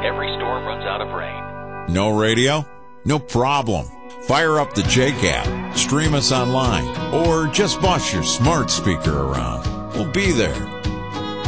every storm runs out of rain. No radio? No problem. Fire up the Jake app, stream us online, or just boss your smart speaker around. We'll be there.